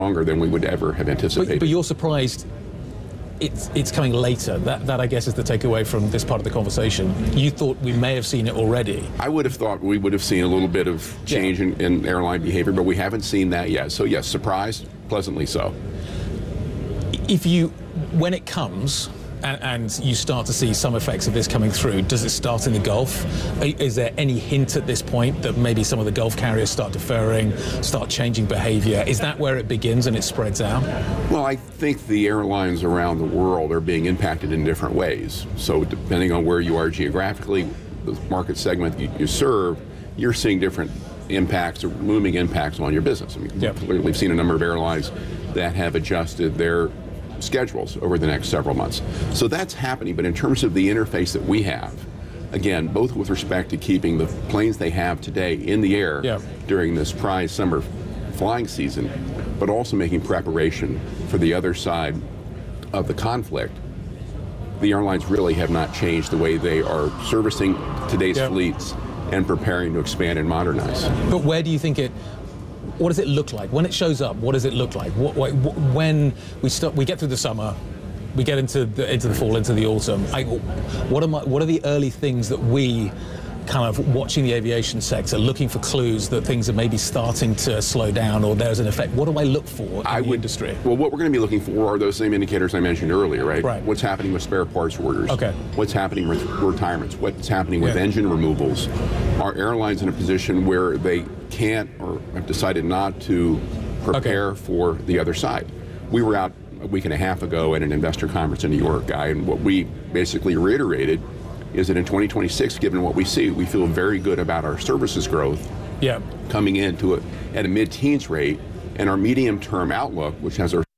longer than we would ever have anticipated. But you're surprised it's coming later. That I guess is the takeaway from this part of the conversation. You thought we may have seen it already. I would have thought we would have seen a little bit of change in airline behavior, but we haven't seen that yet. So yes, surprised, pleasantly so. When it comes, and you start to see some effects of this coming through, does it start in the Gulf? Is there any hint at this point that maybe some of the Gulf carriers start deferring, start changing behavior? Is that where it begins and it spreads out? Well, I think the airlines around the world are being impacted in different ways. So depending on where you are geographically, the market segment you serve, you're seeing different impacts or looming impacts on your business. I mean, clearly we've seen a number of airlines that have adjusted their schedules over the next several months. So that's happening, but in terms of the interface that we have, again, both with respect to keeping the planes they have today in the air during this prize summer flying season, but also making preparation for the other side of the conflict, the airlines really have not changed the way they are servicing today's fleets and preparing to expand and modernize. But where do you think what does it look like? When it shows up, what does it look like? When we get through the summer, we get into the fall, into the autumn, what are the early things that we, kind of watching the aviation sector, looking for clues that things are maybe starting to slow down or there's an effect? What do I look for in the industry? Well, what we're going to be looking for are those same indicators I mentioned earlier, right? What's happening with spare parts orders? What's happening with retirements? What's happening with engine removals? Are airlines in a position where they can't or have decided not to prepare for the other side? We were out a week and a half ago at an investor conference in New York, and what we basically reiterated is that in 2026, given what we see, we feel very good about our services growth coming into it at a mid-teens rate, and our medium-term outlook, which has our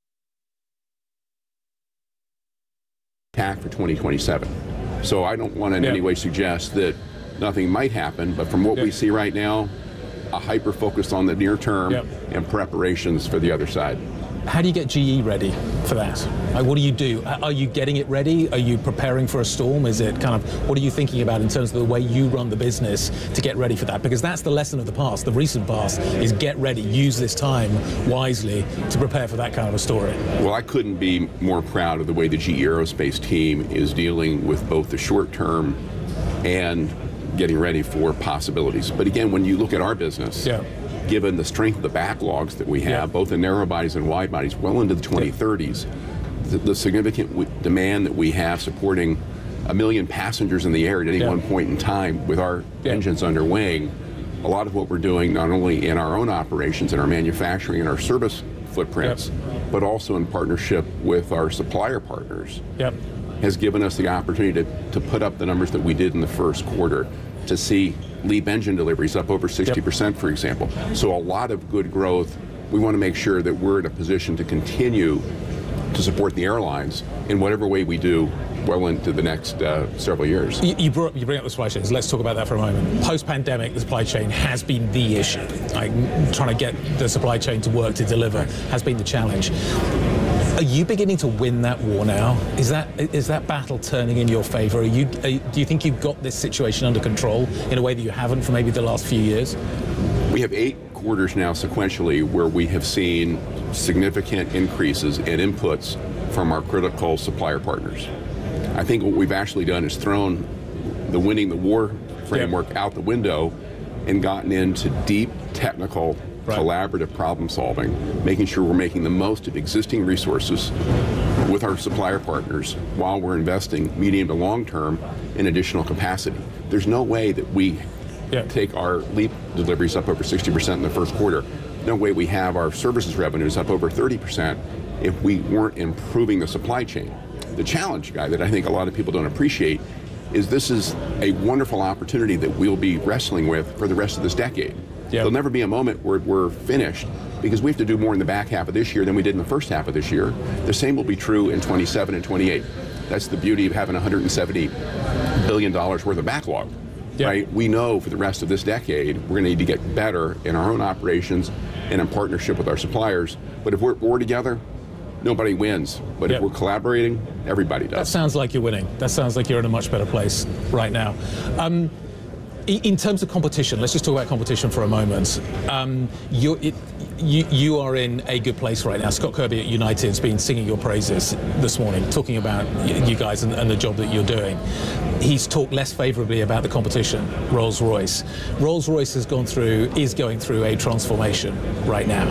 tack for 2027. So I don't want to in any way suggest that nothing might happen, but from what we see right now, a hyper-focus on the near term and preparations for the other side. How do you get GE ready for that? Like, what do you do? Are you getting it ready? Are you preparing for a storm? Is it kind of, what are you thinking about in terms of the way you run the business to get ready for that? Because that's the lesson of the past, the recent past, is get ready, use this time wisely to prepare for that kind of a story. Well, I couldn't be more proud of the way the GE Aerospace team is dealing with both the short term and getting ready for possibilities. But again, when you look at our business, given the strength of the backlogs that we have, both in narrow bodies and wide bodies, well into the 2030s, the significant demand that we have supporting 1 million passengers in the air at any one point in time with our engines under wing, a lot of what we're doing not only in our own operations, in our manufacturing and our service footprints, but also in partnership with our supplier partners, has given us the opportunity to put up the numbers that we did in the first quarter, to see LEAP engine deliveries up over 60%, for example. So a lot of good growth. We want to make sure that we're in a position to continue to support the airlines in whatever way we do well into the next several years. You bring up the supply chains. Let's talk about that for a moment. Post-pandemic, the supply chain has been the issue. Like, trying to get the supply chain to work, to deliver, has been the challenge. Are you beginning to win that war now? Is that battle turning in your favor? Do you think you've got this situation under control in a way that you haven't for maybe the last few years? We have 8 quarters now sequentially where we have seen significant increases in inputs from our critical supplier partners. I think what we've actually done is thrown the winning the war framework out the window and gotten into deep technical collaborative problem solving, making sure we're making the most of existing resources with our supplier partners while we're investing medium to long term in additional capacity. There's no way that we take our LEAP deliveries up over 60% in the first quarter. No way we have our services revenues up over 30% if we weren't improving the supply chain. The challenge, Guy, that I think a lot of people don't appreciate is this is a wonderful opportunity that we'll be wrestling with for the rest of this decade. There'll never be a moment where we're finished because we have to do more in the back half of this year than we did in the first half of this year. The same will be true in 27 and 28. That's the beauty of having $170 billion worth of backlog. Right? We know for the rest of this decade we're going to need to get better in our own operations and in partnership with our suppliers. But if we're together, nobody wins. But if we're collaborating, everybody does. That sounds like you're winning. That sounds like you're in a much better place right now. In terms of competition, let's just talk about competition for a moment. you are in a good place right now. Scott Kirby at United has been singing your praises this morning, talking about you guys and the job that you're doing. He's talked less favourably about the competition, Rolls-Royce. Rolls-Royce is going through a transformation right now.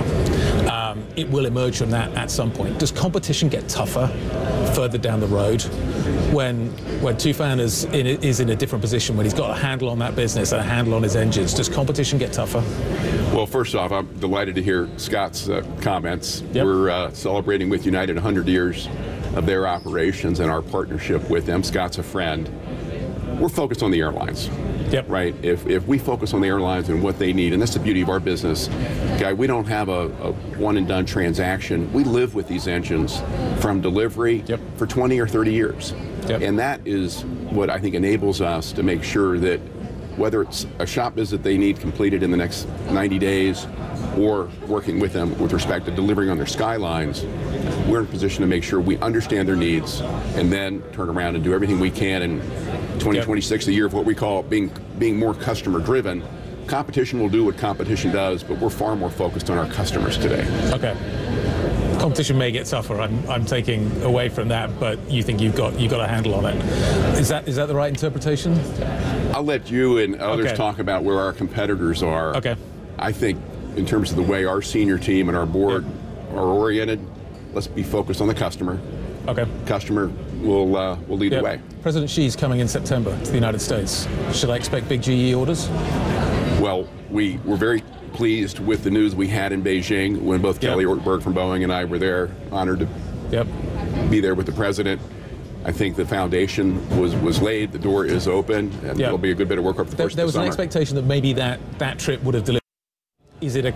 It will emerge from that at some point. Does competition get tougher further down the road when Tufan is in a different position, when he's got a handle on that business and a handle on his engines? Does competition get tougher? Well, first off, I'm delighted to hear Scott's comments. Yep. We're celebrating with United 100 years of their operations and our partnership with them. Scott's a friend. We're focused on the airlines. Yep. Right. If we focus on the airlines and what they need, and that's the beauty of our business, Guy, we don't have a one and done transaction. We live with these engines from delivery for 20 or 30 years. Yep. And that is what I think enables us to make sure that whether it's a shop visit they need completed in the next 90 days or working with them with respect to delivering on their skylines, we're in a position to make sure we understand their needs and then turn around and do everything we can in 2026, the year of what we call being more customer driven. Competition will do what competition does, but we're far more focused on our customers today. Okay. Competition may get tougher. I'm taking away from that, but you think you've got a handle on it. Is that the right interpretation? I'll let you and others talk about where our competitors are. Okay. I think in terms of the way our senior team and our board are oriented, let's be focused on the customer. Okay. Customer will lead the way. President Xi's coming in September to the United States. Should I expect big GE orders? Well, we were very pleased with the news we had in Beijing when both Kelly Ortberg from Boeing and I were there, honored to be there with the president. I think the foundation was laid, the door is open, and there'll be a good bit of work over the course of the summer. There was an expectation that maybe that trip would have delivered. Is it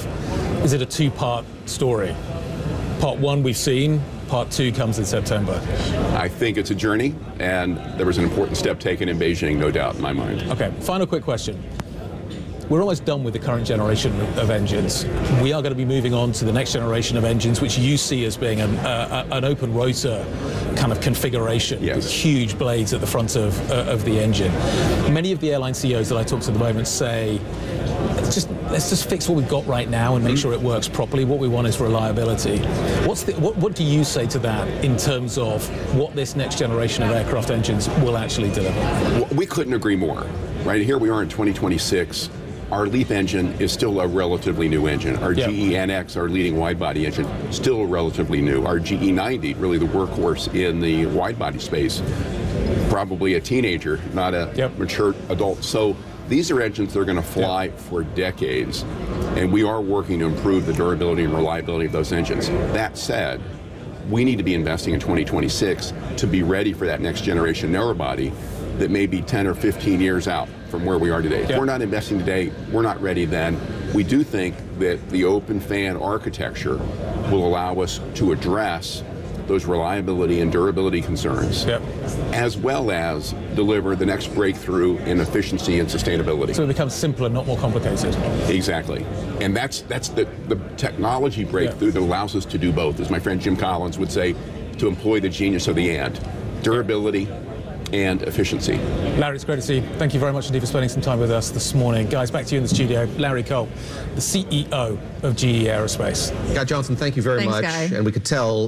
a two-part story? Part one we've seen, part two comes in September. I think it's a journey, and there was an important step taken in Beijing, no doubt in my mind. Okay, final quick question. We're almost done with the current generation of engines. We are going to be moving on to the next generation of engines, which you see as being an open rotor kind of configuration with huge blades at the front of the engine. Many of the airline CEOs that I talk to at the moment say, let's just fix what we've got right now and make sure it works properly. What we want is reliability. What do you say to that in terms of what this next generation of aircraft engines will actually deliver? We couldn't agree more. Right here we are in 2026. Our LEAP engine is still a relatively new engine. Our GE NX, our leading wide-body engine, still relatively new. Our GE90, really the workhorse in the wide-body space, probably a teenager, not a mature adult. So these are engines that are going to fly for decades, and we are working to improve the durability and reliability of those engines. That said, we need to be investing in 2026 to be ready for that next generation narrow-body that may be 10 or 15 years out from where we are today. If we're not investing today, we're not ready then. We do think that the open fan architecture will allow us to address those reliability and durability concerns, as well as deliver the next breakthrough in efficiency and sustainability. So it becomes simpler, not more complicated. Exactly. And that's the technology breakthrough that allows us to do both, as my friend Jim Collins would say, to employ the genius of the and. Durability and efficiency. Larry, it's great to see you. Thank you very much indeed for spending some time with us this morning. Guys, back to you in the studio. Larry Culp, the CEO of GE Aerospace. Guy Johnson, thank you very much. Guy. And we could tell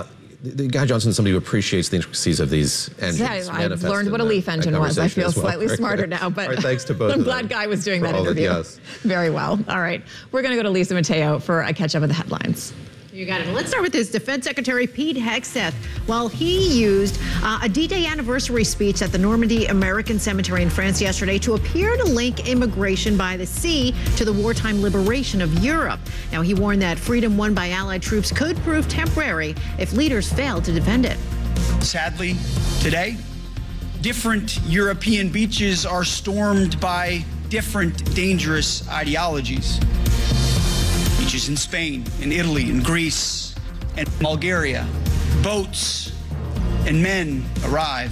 Guy Johnson is somebody who appreciates the intricacies of these engines. Yeah, I've learned what a LEAF engine was. I feel slightly smarter now, but right, thanks to both I'm glad Guy was doing that interview. Very well. All right, we're going to go to Lisa Mateo for a catch-up of the headlines. You got it. Let's start with this. Defense Secretary Pete Hegseth. Well, he used a D-Day anniversary speech at the Normandy American Cemetery in France yesterday to appear to link immigration by the sea to the wartime liberation of Europe. Now, he warned that freedom won by Allied troops could prove temporary if leaders fail to defend it. Sadly, today, different European beaches are stormed by different dangerous ideologies. Beaches in Spain, in Italy, in Greece, and Bulgaria. Boats and men arrive.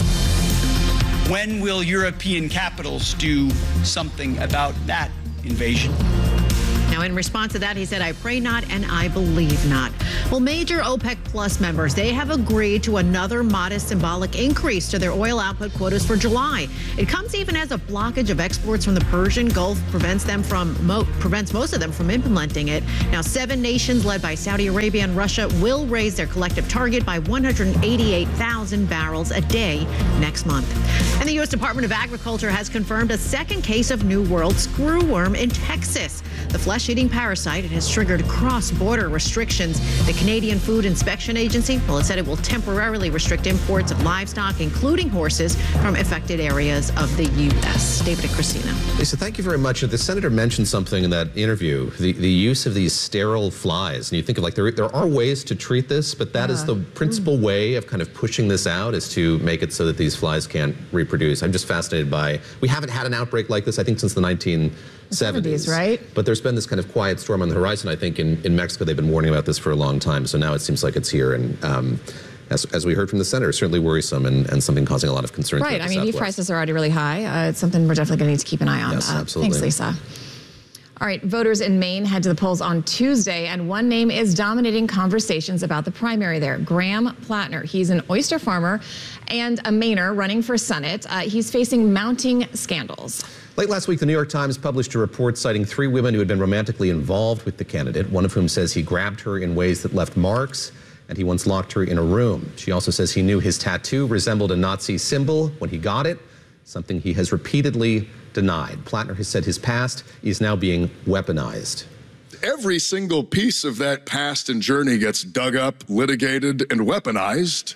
When will European capitals do something about that invasion? Now, in response to that, he said, I pray not and I believe not. Well, major OPEC Plus members, they have agreed to another modest symbolic increase to their oil output quotas for July. It comes even as a blockage of exports from the Persian Gulf prevents most of them from implementing it. Now, 7 nations led by Saudi Arabia and Russia will raise their collective target by 188,000 barrels a day next month. And the U.S. Department of Agriculture has confirmed a second case of New World screwworm in Texas. The flesh-eating parasite, it has triggered cross-border restrictions. The Canadian Food Inspection Agency, well, it said it will temporarily restrict imports of livestock, including horses, from affected areas of the U.S. David and Christina. Lisa, thank you very much. The senator mentioned something in that interview, the use of these sterile flies. And you think of like there are ways to treat this, but that is the principal way of kind of pushing this out, is to make it so that these flies can't reproduce. I'm just fascinated by, we haven't had an outbreak like this, I think, since the 1970s, right? But there's been this kind of quiet storm on the horizon. I think in Mexico they've been warning about this for a long time. So now it seems like it's here. And as we heard from the senator, certainly worrisome and something causing a lot of concern. Right. I mean, beef prices are already really high. It's something we're definitely going to need to keep an eye on. Yes, absolutely. Thanks, Lisa. All right, voters in Maine head to the polls on Tuesday, and one name is dominating conversations about the primary there, Graham Plattner. He's an oyster farmer and a Mainer running for Senate. He's facing mounting scandals. Late last week, the New York Times published a report citing 3 women who had been romantically involved with the candidate, one of whom says he grabbed her in ways that left marks, and he once locked her in a room. She also says he knew his tattoo resembled a Nazi symbol when he got it, something he has repeatedly denied. Plattner has said his past is now being weaponized. Every single piece of that past and journey gets dug up, litigated, and weaponized.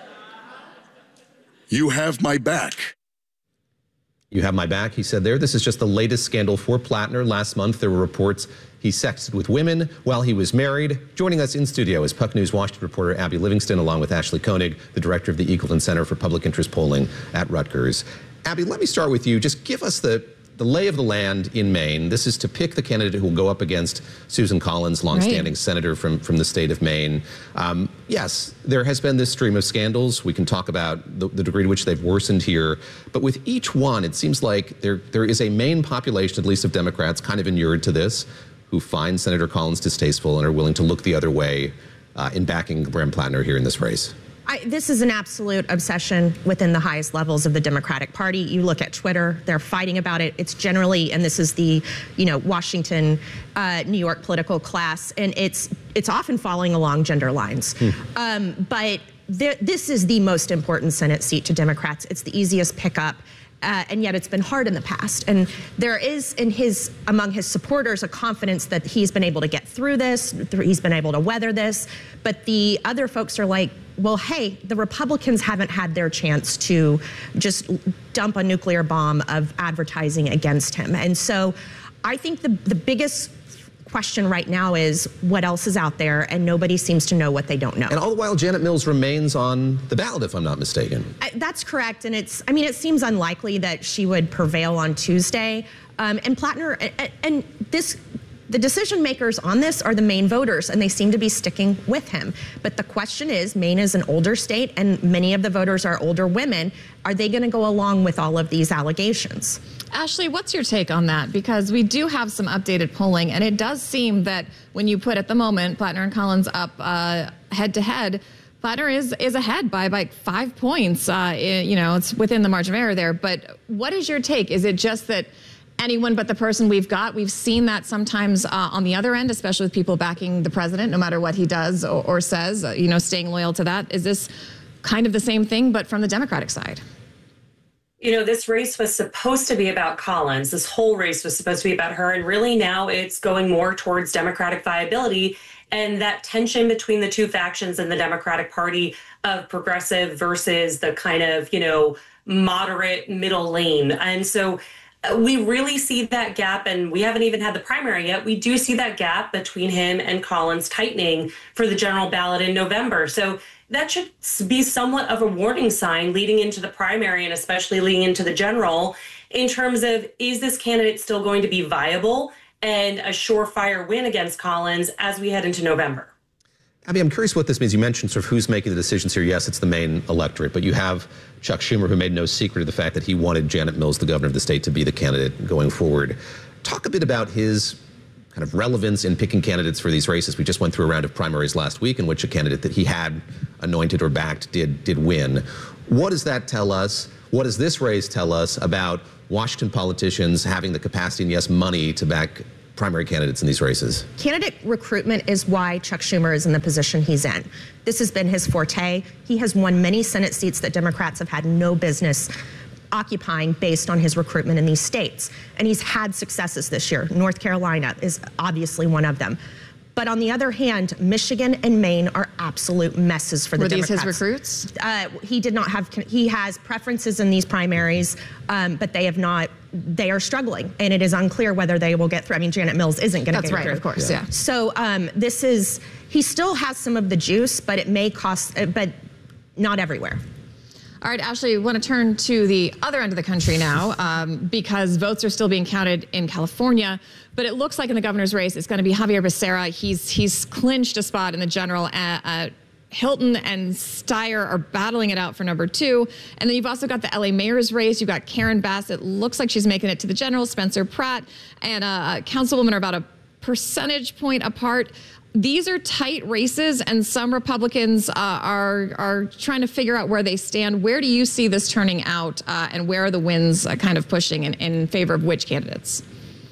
You have my back. You have my back, he said there. This is just the latest scandal for Plattner. Last month, there were reports he sexted with women while he was married. Joining us in studio is Puck News Washington reporter Abby Livingston, along with Ashley Koenig, the director of the Eagleton Center for Public Interest Polling at Rutgers. Abby, let me start with you. Just give us the lay of the land in Maine. This is to pick the candidate who will go up against Susan Collins, longstanding senator from the state of Maine. Yes, there has been this stream of scandals. We can talk about the degree to which they've worsened here. But with each one, it seems like there is a Maine population, at least of Democrats, kind of inured to this, who find Senator Collins distasteful and are willing to look the other way in backing Graham Plattner here in this race. This is an absolute obsession within the highest levels of the Democratic Party. You look at Twitter, they're fighting about it. It's generally, and this is the, Washington, New York political class, and it's often falling along gender lines. But this is the most important Senate seat to Democrats. It's the easiest pickup. And yet it's been hard in the past. And there is among his supporters a confidence that he's been able to get through this, he's been able to weather this. But the other folks are like, well, hey, the Republicans haven't had their chance to just dump a nuclear bomb of advertising against him. And so I think the biggest question right now is what else is out there, and nobody seems to know what they don't know. And all the while, Janet Mills remains on the ballot, if I'm not mistaken. That's correct, and it seems unlikely that she would prevail on Tuesday. And Plattner, and the decision makers on this are the Maine voters, and they seem to be sticking with him. But the question is, Maine is an older state, and many of the voters are older women. Are they going to go along with all of these allegations? Ashley, what's your take on that? Because we do have some updated polling, and it does seem that when you put at the moment Plattner and Collins up head to head, Plattner is ahead by like 5 points. It's within the margin of error there. But what is your take? Is it just that anyone but the person we've got? We've seen that sometimes on the other end, especially with people backing the president, no matter what he does or says, staying loyal to that. Is this kind of the same thing, but from the Democratic side? This race was supposed to be about Collins. This whole race was supposed to be about her. And really now it's going more towards Democratic viability and that tension between the two factions in the Democratic Party of progressive versus the kind of, moderate middle lane. And so we really see that gap, and we haven't even had the primary yet. We do see that gap between him and Collins tightening for the general ballot in November. So that should be somewhat of a warning sign leading into the primary and especially leading into the general in terms of, is this candidate still going to be viable and a surefire win against Collins as we head into November? Abby, I'm curious what this means. You mentioned sort of who's making the decisions here. Yes, it's the Maine electorate, but you have Chuck Schumer, who made no secret of the fact that he wanted Janet Mills, the governor of the state, to be the candidate going forward. Talk a bit about his kind of relevance in picking candidates for these races. We just went through a round of primaries last week in which a candidate that he had anointed or backed did win. What does that tell us? What does this race tell us about Washington politicians having the capacity and, yes, money to back primary candidates in these races? Candidate recruitment is why Chuck Schumer is in the position he's in. This has been his forte. He has won many Senate seats that Democrats have had no business occupying based on his recruitment in these states. And he's had successes this year. North Carolina is obviously one of them. But on the other hand, Michigan and Maine are absolute messes for the Democrats. Were these his recruits? He did not have, he has preferences in these primaries, but they have not, they are struggling. And it is unclear whether they will get through. I mean, Janet Mills isn't going to get through. That's right, of course, yeah. So this is, he still has some of the juice, but it may cost, but not everywhere. All right, Ashley, we want to turn to the other end of the country now because votes are still being counted in California. But it looks like in the governor's race, it's going to be Javier Becerra. He's clinched a spot in the general. Hilton and Steyer are battling it out for number 2. And then you've also got the LA mayor's race. You've got Karen Bass. It looks like she's making it to the general. Spencer Pratt and Councilwoman are about a percentage point apart. These are tight races, and some Republicans are trying to figure out where they stand. Where do you see this turning out, and where are the winds kind of pushing in favor of which candidates?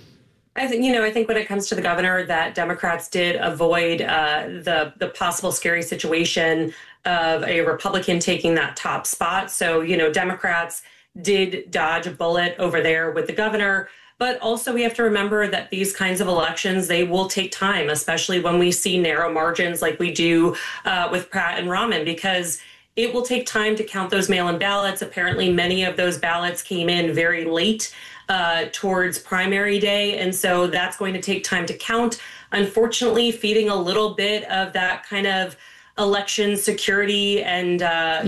I think when it comes to the governor, that Democrats did avoid the possible scary situation of a Republican taking that top spot. So, Democrats did dodge a bullet over there with the governor. But also we have to remember that these kinds of elections, they will take time, especially when we see narrow margins like we do with Pratt and Rahman, because it will take time to count those mail-in ballots. Apparently, many of those ballots came in very late towards primary day. And so that's going to take time to count. Unfortunately, feeding a little bit of that kind of election security and,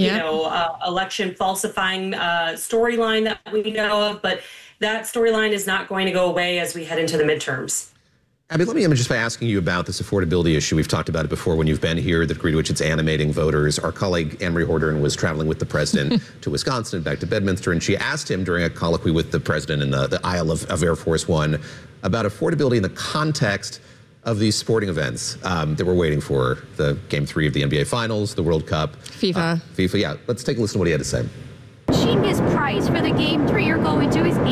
election falsifying storyline that we know of. But that storyline is not going to go away as we head into the midterms. Abby, let me end just by asking you about this affordability issue. We've talked about it before when you've been here, the degree to which it's animating voters. Our colleague Anne Marie Horton was traveling with the president to Wisconsin and back to Bedminster, and she asked him during a colloquy with the president in the aisle of Air Force One about affordability in the context of these sporting events that we're waiting for, the Game 3 of the NBA Finals, the World Cup. FIFA, yeah. Let's take a listen to what he had to say. Cheapest price for the Game 3 you're going to is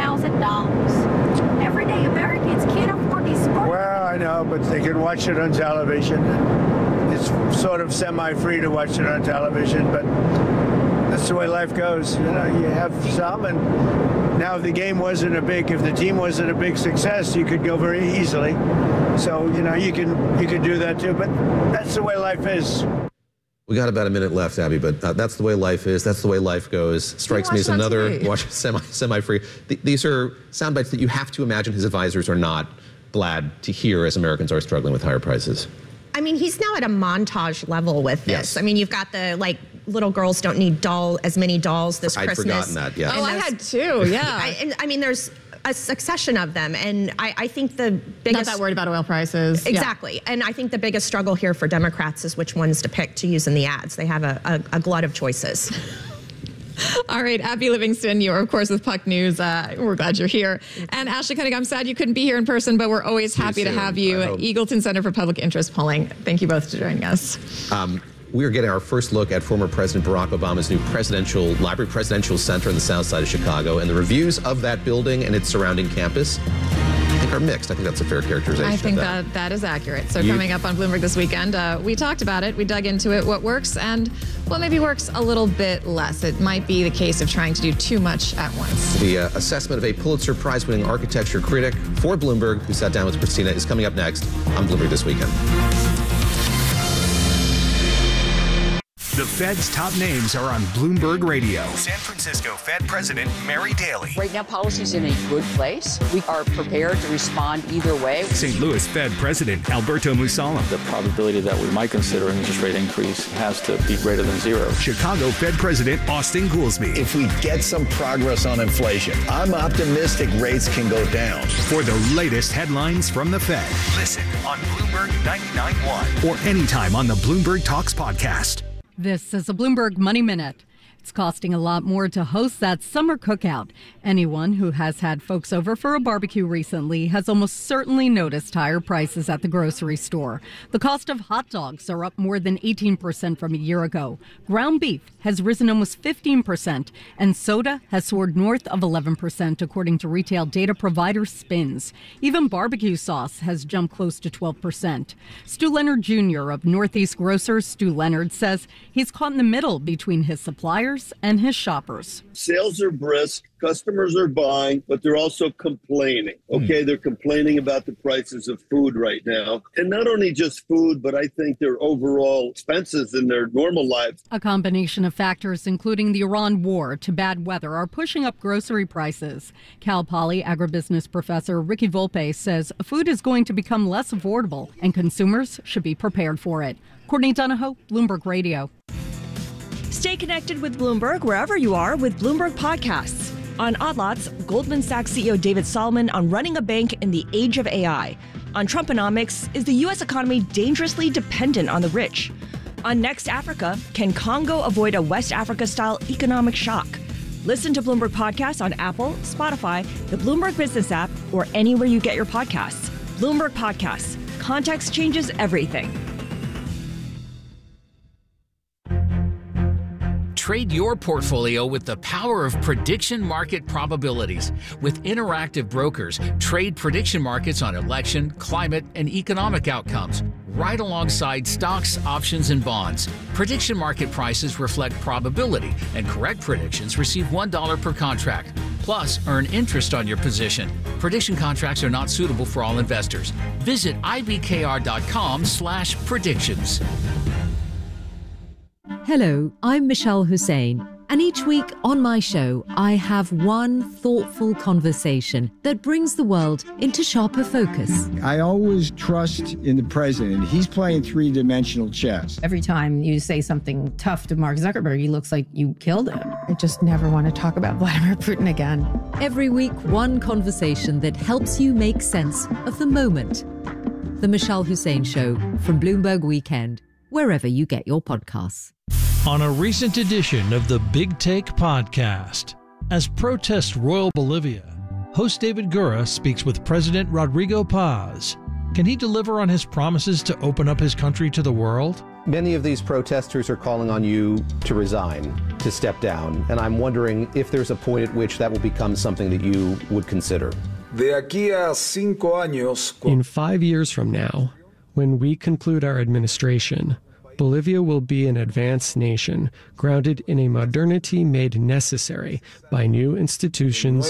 $8,000. Everyday Americans can't afford these sports. Well, I know, but they can watch it on television. It's sort of semi-free to watch it on television, but that's the way life goes. You have some, and now if the game wasn't if the team wasn't a big success, you could go very easily. So, you can do that too, but that's the way life is. We got about a minute left, Abby, but that's the way life is. That's the way life goes. Strikes me as another semi-free. These are sound bites that you have to imagine his advisors are not glad to hear as Americans are struggling with higher prices. I mean, he's now at a montage level with this. Yes. I mean, you've got the, little girls don't need as many dolls this Christmas. I'd forgotten that, yeah. Oh, I had two, yeah. I mean, there's a succession of them, and I think the biggest... Not that worried about oil prices. Exactly. Yeah. And I think the biggest struggle here for Democrats is which ones to pick to use in the ads. They have a glut of choices. All right, Abby Livingston, you're, of course, with Puck News. We're glad you're here. And Ashley Koenig, I'm sad you couldn't be here in person, but we're always happy to have you. Eagleton Center for Public Interest Polling. Thank you both for joining us. We are getting our first look at former President Barack Obama's new presidential center on the south side of Chicago, and the reviews of that building and its surrounding campus I think are mixed. I think that's a fair characterization. I think that is accurate. So coming up on Bloomberg this weekend, we talked about it, we dug into it, what works and what maybe works a little bit less. It might be the case of trying to do too much at once. The assessment of a Pulitzer Prize-winning architecture critic for Bloomberg, who sat down with Christina, is coming up next on Bloomberg This Weekend. The Fed's top names are on Bloomberg Radio. San Francisco Fed President Mary Daly. Right now, policy's in a good place. We are prepared to respond either way. St. Louis Fed President Alberto Mussolem. The probability that we might consider an interest rate increase has to be greater than zero. Chicago Fed President Austin Goolsbee. If we get some progress on inflation, I'm optimistic rates can go down. For the latest headlines from the Fed, listen on Bloomberg 99.1 or anytime on the Bloomberg Talks podcast. This is a Bloomberg Money Minute. It's costing a lot more to host that summer cookout. Anyone who has had folks over for a barbecue recently has almost certainly noticed higher prices at the grocery store. The cost of hot dogs are up more than 18% from a year ago. Ground beef has risen almost 15%, and soda has soared north of 11%, according to retail data provider Spins. Even barbecue sauce has jumped close to 12%. Stu Leonard Jr. of Northeast Grocers, Stu Leonard, says he's caught in the middle between his suppliers and his shoppers. Sales are brisk, customers are buying, but they're also complaining. Okay, they're complaining about the prices of food right now. And not only just food, but I think their overall expenses in their normal lives. A combination of factors, including the Iran war to bad weather, are pushing up grocery prices. Cal Poly agribusiness professor Ricky Volpe says food is going to become less affordable and consumers should be prepared for it. Courtney Donahoe, Bloomberg Radio. Stay connected with Bloomberg wherever you are with Bloomberg Podcasts. On Odd Lots, Goldman Sachs CEO David Solomon on running a bank in the age of AI. On Trumponomics, is the U.S. economy dangerously dependent on the rich? On Next Africa, can Congo avoid a West Africa-style economic shock? Listen to Bloomberg Podcasts on Apple, Spotify, the Bloomberg Business app, or anywhere you get your podcasts. Bloomberg Podcasts. Context changes everything. Trade your portfolio with the power of prediction market probabilities. With Interactive Brokers, trade prediction markets on election, climate, and economic outcomes, right alongside stocks, options, and bonds. Prediction market prices reflect probability, and correct predictions receive $1 per contract. Plus, earn interest on your position. Prediction contracts are not suitable for all investors. Visit ibkr.com/predictions. Hello, I'm Michelle Hussein, and each week on my show, I have one thoughtful conversation that brings the world into sharper focus. I always trust in the president. He's playing three-dimensional chess. Every time you say something tough to Mark Zuckerberg, he looks like you killed him. I just never want to talk about Vladimir Putin again. Every week, one conversation that helps you make sense of the moment. The Michelle Hussein Show from Bloomberg Weekend, wherever you get your podcasts. On a recent edition of the Big Take podcast, as protests roil Bolivia, host David Gura speaks with President Rodrigo Paz. Can he deliver on his promises to open up his country to the world? Many of these protesters are calling on you to resign, to step down, and I'm wondering if there's a point at which that will become something that you would consider. In 5 years from now, when we conclude our administration, Bolivia will be an advanced nation, grounded in a modernity made necessary by new institutions,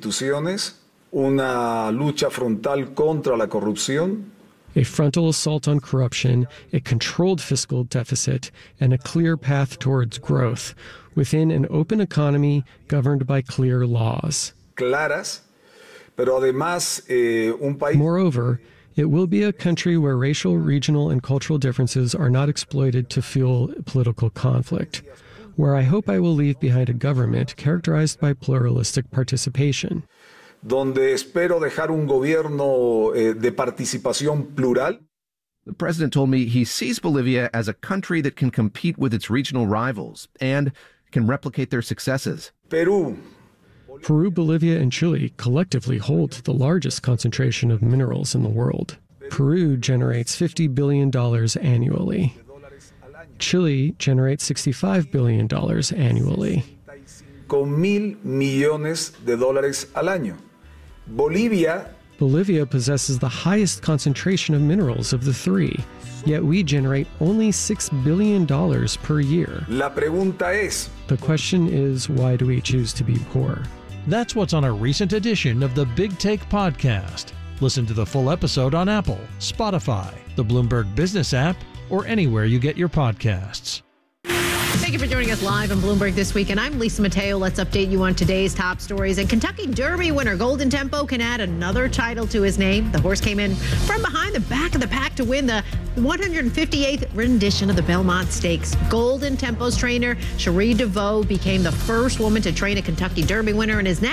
una lucha frontal contra la corrupción, a frontal assault on corruption, a controlled fiscal deficit, and a clear path towards growth within an open economy governed by clear laws. claras, pero además, un país... Moreover, it will be a country where racial, regional, and cultural differences are not exploited to fuel political conflict, where I hope I will leave behind a government characterized by pluralistic participation. Donde espero dejar un gobierno de participación plural. The president told me he sees Bolivia as a country that can compete with its regional rivals and can replicate their successes. Peru, Bolivia, and Chile collectively hold the largest concentration of minerals in the world. Peru generates $50 billion annually. Chile generates $65 billion annually. $1,000 millones al año. Bolivia possesses the highest concentration of minerals of the three, yet we generate only $6 billion per year. La pregunta es, the question is, why do we choose to be poor? That's what's on a recent edition of the Big Take podcast. Listen to the full episode on Apple, Spotify, the Bloomberg Business app, or anywhere you get your podcasts. Thank you for joining us live on Bloomberg This Week, and I'm Lisa Mateo. Let's update you on today's top stories. And Kentucky Derby winner Golden Tempo can add another title to his name. The horse came in from behind the back of the pack to win the 158th rendition of the Belmont Stakes. Golden Tempo's trainer, Cherie DeVoe, became the first woman to train a Kentucky Derby winner and is now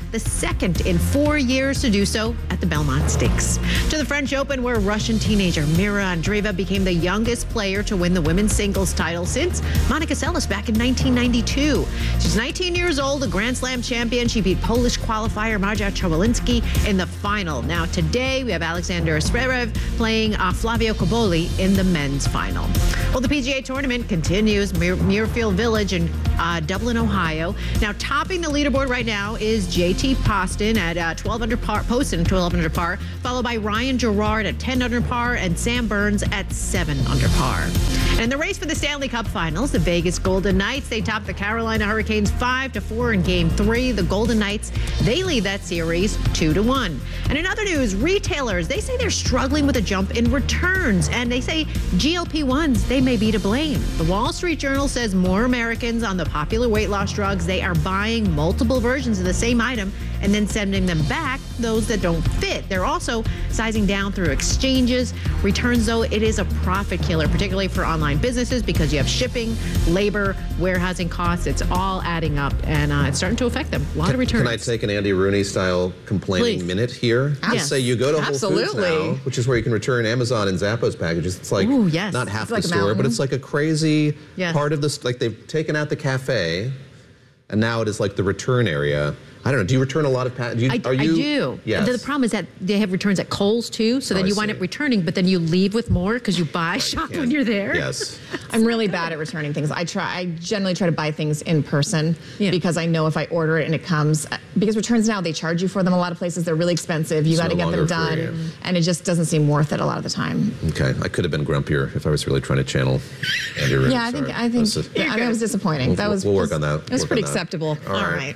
the second in 4 years to do so at the Belmont Stakes. To the French Open, where Russian teenager Mira Andreeva became the youngest player to win the women's singles title since Monica Seles back in 1992. She's 19 years old, a Grand Slam champion. She beat Polish qualifier Marta Chwalinski in the final. Now today we have Alexander Zverev playing Flavio Cobolli in the men's final. Well, the PGA Tournament continues. Muirfield Village in Dublin, Ohio. Now topping the leaderboard right now is JT Poston at 12 under par, Poston 12 under par, followed by Ryan Gerard at 10 under par and Sam Burns at 7 under par. And in the race for the Stanley Cup Finals, the Vegas Golden Knights, they topped the Carolina Hurricanes 5-4 in Game 3. The Golden Knights, they lead that series 2-1. And in other news, retailers, they say they're struggling with a jump in returns, and they say GLP-1s, they may be to blame. The Wall Street Journal says more Americans on the popular weight loss drugs, they are buying multiple versions of the same item and then sending them back, those that don't fit. They're also sizing down through exchanges. Returns, though, it is a profit killer, particularly for online businesses, because you have shipping, labor, warehousing costs. It's all adding up, and it's starting to affect them. A lot of returns. Can I take an Andy Rooney-style complaining minute here? Yes. Just say you go to Whole Foods now, which is where you can return Amazon and Zappos packages. It's like not half the store, but it's like a crazy part of this. Like they've taken out the cafe, and now it is like the return area. I don't know. Do you return a lot of packages? I do. Yes. The problem is that they have returns at Kohl's too, so then you wind up returning, but then you leave with more because you buy shop when you're there. Yes. I'm really bad at returning things. I generally try to buy things in person because I know if I order it and it comes, because returns now, they charge you for them a lot of places. They're really expensive. You got to get them done. And it just doesn't seem worth it a lot of the time. Okay. I could have been grumpier if I was really trying to channel Andy Rooney. Yeah, I think that was disappointing. We'll work on that. It was pretty acceptable. All right.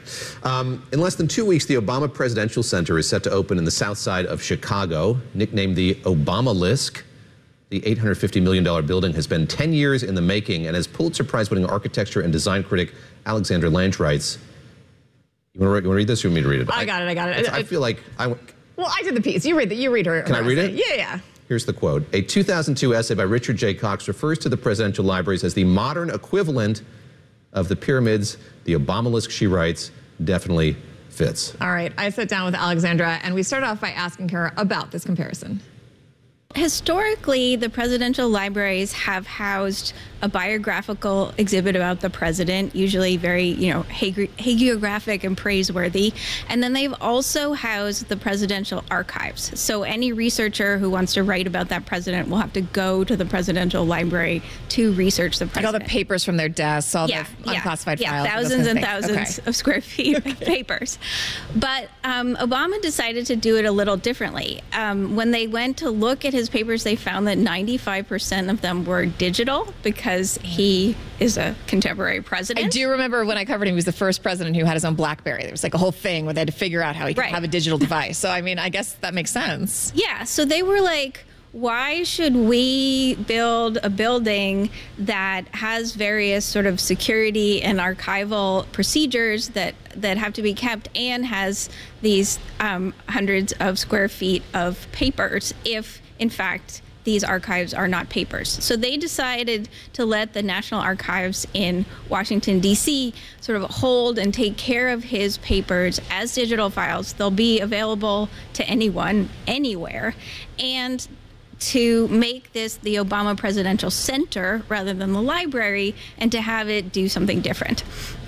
In less than 2 weeks, the Obama Presidential Center is set to open in the south side of Chicago, nicknamed the Obamalisk. The $850 million building has been 10 years in the making, and as Pulitzer Prize-winning architecture and design critic Alexander Lange writes, you want to read this or you want me to read it? I got it. I feel like Well, I did the piece. You read her. Can I read it? Yeah. Here's the quote. A 2002 essay by Richard J. Cox refers to the presidential libraries as the modern equivalent of the pyramids. The Obamalisk, she writes, definitely fits. All right. I sat down with Alexandra, and we started off by asking her about this comparison. Historically, the presidential libraries have housed a biographical exhibit about the president, usually very, hagiographic and praiseworthy. And then they've also housed the presidential archives. So any researcher who wants to write about that president will have to go to the presidential library to research the president. Like all the papers from their desks, all the unclassified files. Thousands and thousands of square feet of papers. But Obama decided to do it a little differently. When they went to look at his papers, they found that 95% of them were digital because he is a contemporary president. I do remember when I covered him, he was the first president who had his own BlackBerry. There was like a whole thing where they had to figure out how he could have a digital device. So, I mean, I guess that makes sense. Yeah, so they were like, why should we build a building that has various sort of security and archival procedures that have to be kept and has these hundreds of square feet of papers if, in fact, these archives are not papers? So they decided to let the National Archives in Washington, D.C. sort of hold and take care of his papers as digital files. They'll be available to anyone, anywhere. And to make this the Obama Presidential Center rather than the library, and to have it do something different.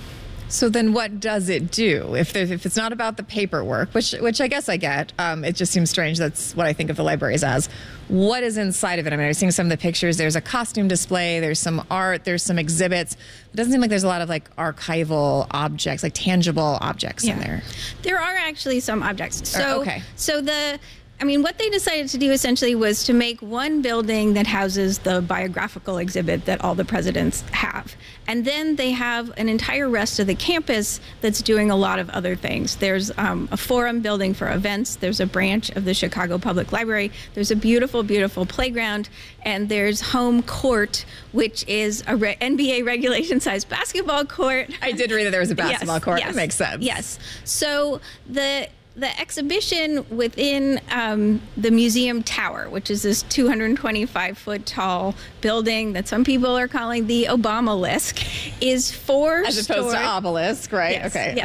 So then what does it do? If it's not about the paperwork, which I guess I get, it just seems strange. That's what I think of the libraries as. What is inside of it? I mean, I've seen some of the pictures. There's a costume display. There's some art. There's some exhibits. It doesn't seem like there's a lot of like archival objects, like tangible objects in there. There are actually some objects. So, what they decided to do essentially was to make one building that houses the biographical exhibit that all the presidents have. And then they have an entire rest of the campus that's doing a lot of other things. There's a forum building for events. There's a branch of the Chicago Public Library. There's a beautiful, beautiful playground. And there's home court, which is a NBA regulation-sized basketball court. I did read that there was a basketball court. That makes sense. Yes. So the exhibition within the museum tower, which is this 225-foot tall building that some people are calling the Obamalisk, is 4 as opposed to obelisk, right? Yes, okay, yes. all right.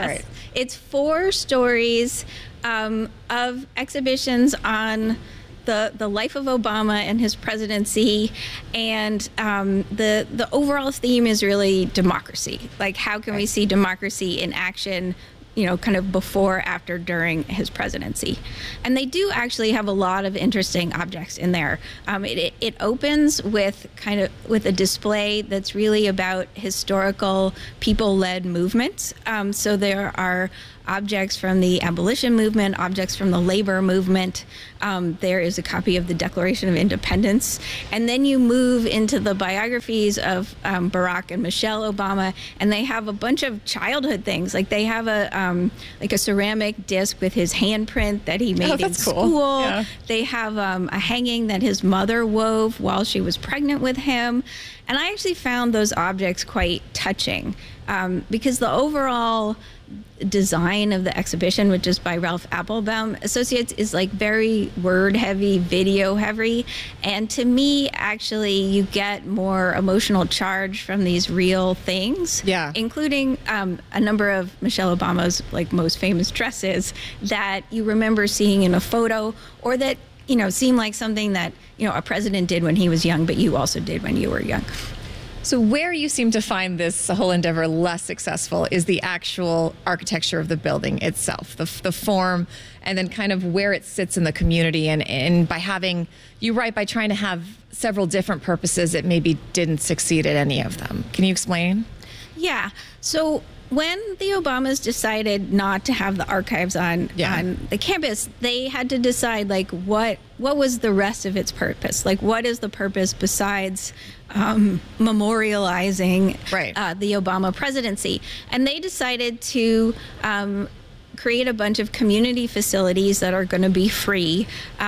It's 4 stories of exhibitions on the life of Obama and his presidency, and the overall theme is really democracy. Like, how can we see democracy in action, you know, kind of before, after, during his presidency. And they do actually have a lot of interesting objects in there. It opens with with a display that's really about historical people-led movements. So there are objects from the abolition movement, objects from the labor movement. There is a copy of the Declaration of Independence. And then you move into the biographies of Barack and Michelle Obama, and they have a bunch of childhood things. Like, they have a ceramic disc with his handprint that he made in school. Cool. Yeah. They have a hanging that his mother wove while she was pregnant with him. And I actually found those objects quite touching because the overall design of the exhibition, which is by Ralph Applebaum Associates, is like very word heavy, video heavy. And to me, actually, you get more emotional charge from these real things, including a number of Michelle Obama's like most famous dresses that you remember seeing in a photo, or that, you know, seem like something that, you know, a president did when he was young, but you also did when you were young. So where you seem to find this whole endeavor less successful is the actual architecture of the building itself, the form, and then kind of where it sits in the community. And by having, by trying to have several different purposes, it maybe didn't succeed at any of them. Can you explain? Yeah. So when the Obamas decided not to have the archives on the campus, they had to decide, like, what was the rest of its purpose? Like, what is the purpose besides memorializing the Obama presidency? And they decided to create a bunch of community facilities that are going to be free,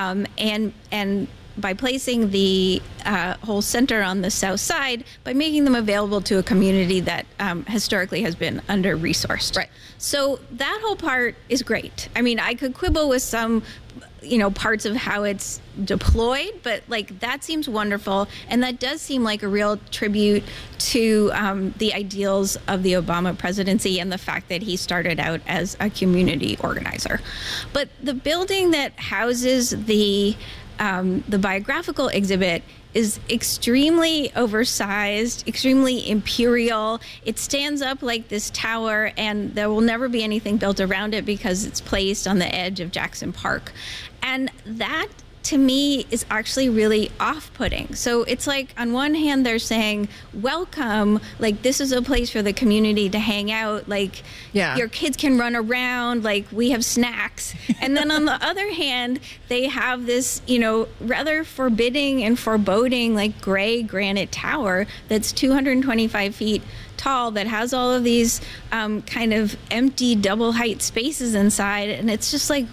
and by placing the whole center on the south side, by making them available to a community that historically has been under-resourced. Right. So that whole part is great. I mean, I could quibble with some, you know, parts of how it's deployed, but like, that seems wonderful, and that does seem like a real tribute to the ideals of the Obama presidency and the fact that he started out as a community organizer. But the building that houses the biographical exhibit is extremely oversized, extremely imperial. It stands up like this tower, and there will never be anything built around it because it's placed on the edge of Jackson Park. And that, to me, is actually really off-putting. So it's like, on one hand, they're saying, welcome, like, this is a place for the community to hang out, like, your kids can run around, like, we have snacks. And then on the other hand, they have this, you know, rather forbidding and foreboding, like, gray granite tower that's 225 feet tall, that has all of these kind of empty double height spaces inside. And it's just like,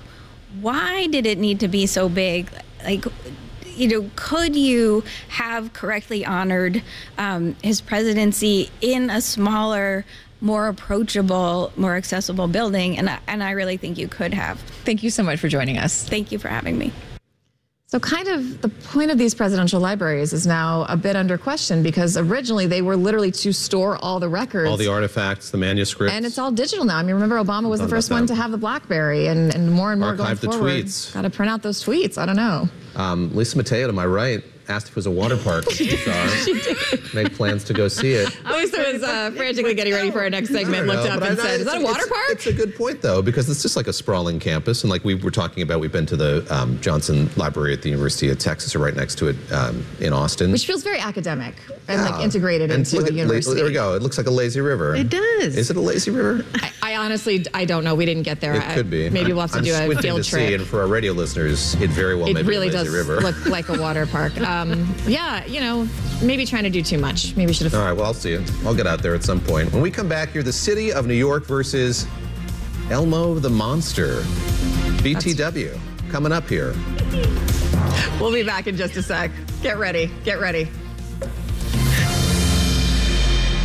why did it need to be so big? Like, you know, could you have correctly honored his presidency in a smaller, more approachable, more accessible building? And I really think you could have. Thank you so much for joining us. Thank you for having me. So kind of the point of these presidential libraries is now a bit under question, because originally they were literally to store all the records. All the artifacts, the manuscripts. And it's all digital now. I mean, remember, Obama was the first one to have the BlackBerry, and more and more going forward. Archive the tweets. Got to print out those tweets. I don't know. Lisa Mateo, to my right, asked if it was a water park. She did. Made plans to go see it. Lisa was frantically getting ready for our next segment, looked up and said, is that a water park? It's a good point, though, because it's just like a sprawling campus. And like we were talking about, we've been to the Johnson Library at the University of Texas, or right next to it in Austin. Which feels very academic and like integrated into a university. There we go. It looks like a lazy river. It does. Is it a lazy river? I honestly, I don't know. We didn't get there. It could be. Maybe we'll have to do a field trip. See, and for our radio listeners, it very well may be a lazy river. It really does look like a water park. Yeah, you know, maybe trying to do too much. Maybe should have. All right, well, I'll see you. I'll get out there at some point. When we come back here, the city of New York versus Elmo the Monster. BTW coming up here. We'll be back in just a sec. Get ready. Get ready.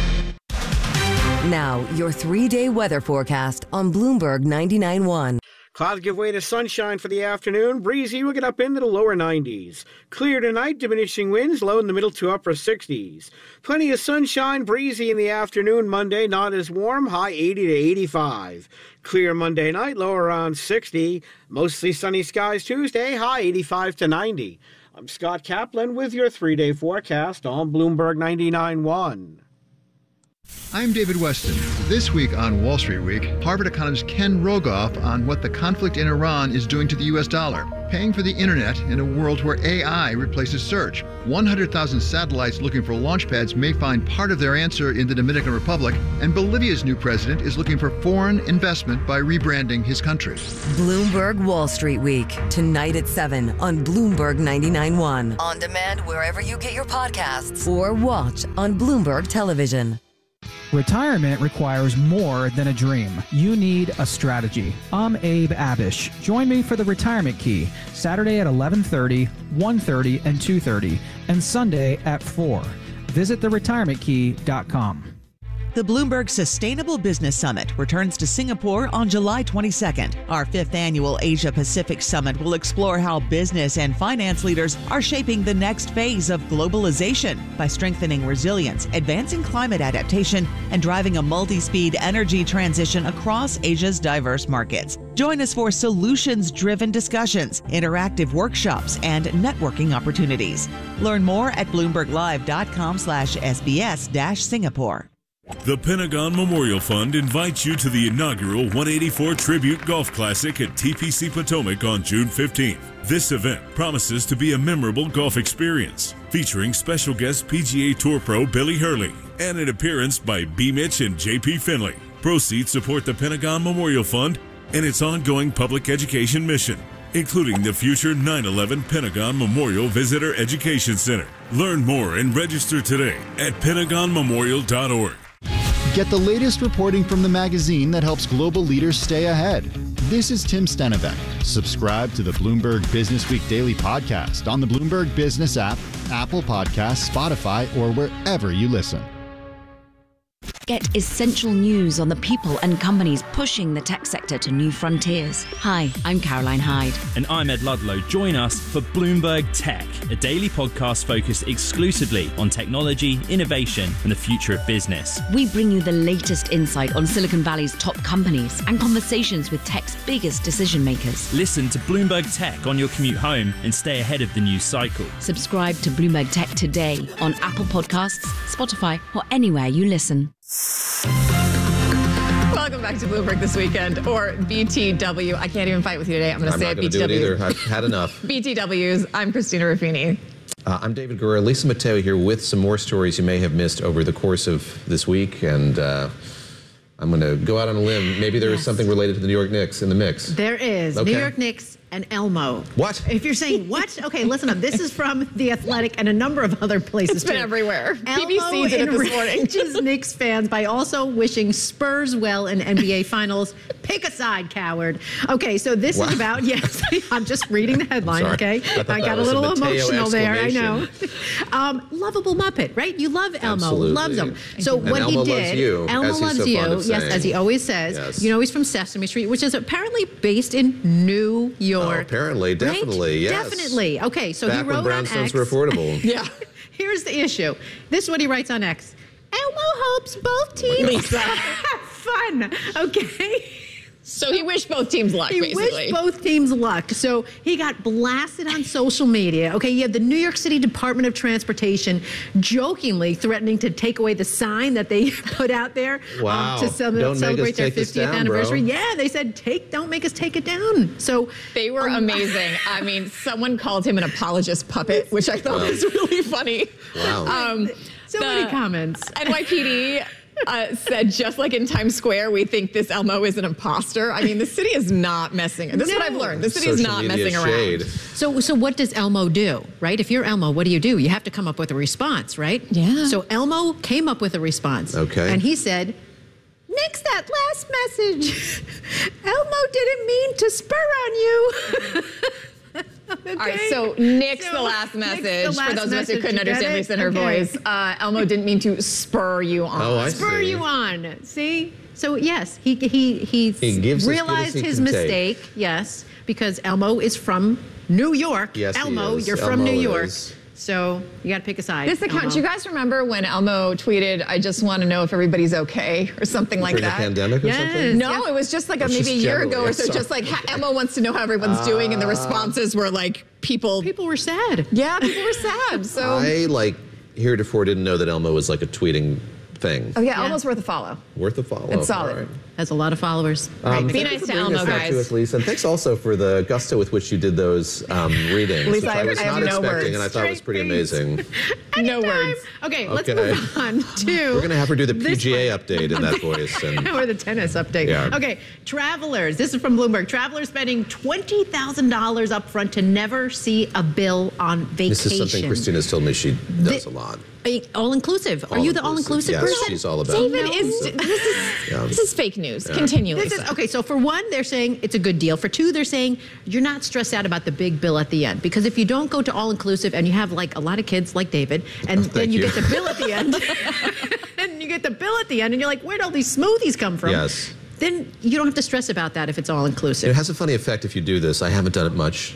Now, your 3-day weather forecast on Bloomberg 99.1. Clouds give way to sunshine for the afternoon. Breezy will get up into the lower 90s. Clear tonight, diminishing winds, low in the middle to upper 60s. Plenty of sunshine, breezy in the afternoon. Monday, not as warm, high 80 to 85. Clear Monday night, low around 60. Mostly sunny skies Tuesday, high 85 to 90. I'm Scott Kaplan with your 3-day forecast on Bloomberg 99.1. I'm David Weston. This week on Wall Street Week, Harvard economist Ken Rogoff on what the conflict in Iran is doing to the U.S. dollar, paying for the internet in a world where AI replaces search. 100,000 satellites looking for launch pads may find part of their answer in the Dominican Republic, and Bolivia's new president is looking for foreign investment by rebranding his country. Bloomberg Wall Street Week, tonight at 7 on Bloomberg 99.1. On demand wherever you get your podcasts or watch on Bloomberg Television. Retirement requires more than a dream. You need a strategy. I'm Abe Abish. Join me for the Retirement Key, Saturday at 11:30, 1:30, and 2:30, and Sunday at 4. Visit theretirementkey.com. The Bloomberg Sustainable Business Summit returns to Singapore on July 22nd. Our 5th annual Asia Pacific Summit will explore how business and finance leaders are shaping the next phase of globalization by strengthening resilience, advancing climate adaptation, and driving a multi-speed energy transition across Asia's diverse markets. Join us for solutions-driven discussions, interactive workshops, and networking opportunities. Learn more at bloomberglive.com/SBS-Singapore. The Pentagon Memorial Fund invites you to the inaugural 184 Tribute Golf Classic at TPC Potomac on June 15th. This event promises to be a memorable golf experience, featuring special guest PGA Tour pro Billy Hurley and an appearance by B. Mitch and J.P. Finley. Proceeds support the Pentagon Memorial Fund and its ongoing public education mission, including the future 9/11 Pentagon Memorial Visitor Education Center. Learn more and register today at pentagonmemorial.org. Get the latest reporting from the magazine that helps global leaders stay ahead. This is Tim Stenevec. Subscribe to the Bloomberg Business Week Daily Podcast on the Bloomberg Business app, Apple Podcasts, Spotify, or wherever you listen. Get essential news on the people and companies pushing the tech sector to new frontiers. Hi, I'm Caroline Hyde. And I'm Ed Ludlow. Join us for Bloomberg Tech, a daily podcast focused exclusively on technology, innovation, and the future of business. We bring you the latest insight on Silicon Valley's top companies and conversations with tech's biggest decision makers. Listen to Bloomberg Tech on your commute home and stay ahead of the news cycle. Subscribe to Bloomberg Tech today on Apple Podcasts, Spotify, or anywhere you listen. Welcome back to Bloomberg This Weekend, or BTW. I can't even fight with you today. I'm going to say it, BTW. I'm not going to do it either. I've had enough. BTWs. I'm Christina Ruffini. I'm David Gura. Lisa Mateo here with some more stories you may have missed over the course of this week. And I'm going to go out on a limb. Maybe there is something related to the New York Knicks in the mix. There is. Okay. New York Knicks and Elmo. What? If you're saying what? Okay, listen up. This is from The Athletic and a number of other places. It's been everywhere. Elmo BBC did it this morning. enrages Knicks fans by also wishing Spurs well in NBA Finals. Pick a side, coward. Okay, so this is about, yes, I'm just reading the headline, okay? I got a little emotional there, I know. Lovable Muppet, right? You love Elmo. Absolutely. Loves him. So and what Elmo he did, loves you, Elmo as he's loves so you, fond of yes, saying. as he always says. Yes. You know he's from Sesame Street, which is apparently based in New York. Oh, apparently, definitely, right? yes. Definitely. Okay, so Back he wrote when on brownstones X. were affordable. Yeah. Here's the issue. This is what he writes on X. Elmo hopes both teams Lisa. have fun. Okay. So he wished both teams luck, basically. He wished both teams luck. So he got blasted on social media. Okay, you have the New York City Department of Transportation jokingly threatening to take away the sign that they put out there to celebrate their 50th anniversary. Bro. Yeah, they said, don't make us take it down. So they were amazing. I mean, someone called him an apologist puppet, which I thought was really funny. Wow. So many comments. NYPD said, just like in Times Square, we think this Elmo is an imposter. I mean, the city is not messing. This is what I've learned. The city is not messing around. So what does Elmo do, right? If you're Elmo, what do? You have to come up with a response, right? Yeah. So Elmo came up with a response. Okay. And he said, "Nix that last message. Elmo didn't mean to spur on you." All right, so nix the last message. For those of us who couldn't understand Lisa in her voice, Elmo didn't mean to spur you on. Oh, I spur see. you on. See? So yes, he gives realized his mistake. Yes, because Elmo is from New York. Yes, Elmo, he is. you're from Elmo New York. is. So you got to pick a side. This account, do you guys remember when Elmo tweeted, "I just want to know if everybody's okay," or something like During that? the pandemic or something? No, it was just like maybe a year ago or so. Just like Elmo wants to know how everyone's doing, and the responses were like people were sad. Yeah, people were sad. So I heretofore didn't know that Elmo was like a tweeting thing. oh yeah, Elmo's worth a follow. Worth a follow. It's solid. All right. Has a lot of followers. Be Thank nice you to for bringing Elmo, us that guys. to us, Lisa. And thanks also for the gusto with which you did those readings, Lisa, which I was I have not no expecting, words. and I thought was pretty amazing. No words. Okay, let's Okay. move on to. We're going to have her do the PGA update in that voice. And or the tennis update. Yeah. Okay, travelers. This is from Bloomberg. Travelers spending $20,000 up front to never see a bill on vacation. this is something Christina's told me she does a lot. All inclusive. Are you the all inclusive Yes, person? she's all about David it. this is fake news. Yeah. Continue, This Lisa. is okay. So for one, they're saying it's a good deal. For two, they're saying you're not stressed out about the big bill at the end, because if you don't go to all inclusive and you have like a lot of kids like David, and then you get the bill at the end, and you get the bill at the end, and you're like, where'd all these smoothies come from? Yes. Then you don't have to stress about that if it's all inclusive. It has a funny effect if you do this. I haven't done it much.